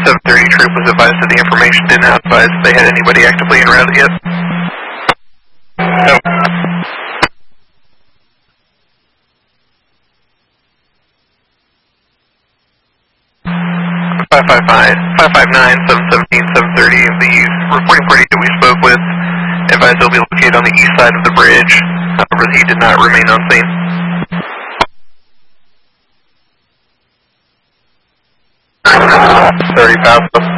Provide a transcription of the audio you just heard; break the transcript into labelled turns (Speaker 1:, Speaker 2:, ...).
Speaker 1: 730 troop was advised of the information, did not advise if they had anybody actively en route yet.
Speaker 2: No.
Speaker 1: 559, 717, 730, the reporting party that we spoke with advised they'll be located on the east side of the bridge. However, he did not remain on scene.
Speaker 2: 30 Papa.